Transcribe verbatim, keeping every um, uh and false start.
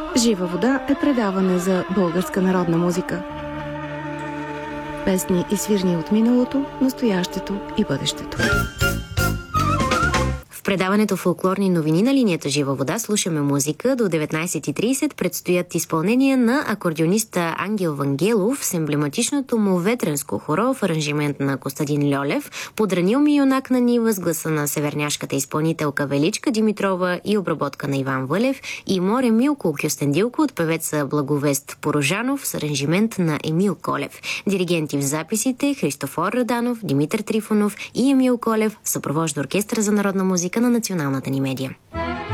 Жива вода е предаване за българска народна музика. Песни и свирни от миналото, настоящето и бъдещето. В предаването Фолклорни новини на линията Жива вода слушаме музика. До деветнайсет и трийсет предстоят изпълнения на акордеониста Ангел Вангелов с емблематичното му ветренско хоро в аранжимент на Костадин Льолев, Подранил ми юнак на нива с гласа на северняшката изпълнителка Величка Димитрова и обработка на Иван Вълев, и Море Милко Кюстендилко от певеца Благовест Порожанов с аранжимент на Емил Колев. Диригенти в записите Христофор Раданов, Димитър Трифонов и Емил Колев, съпровожда оркестъра за народна музика на националната ни медия.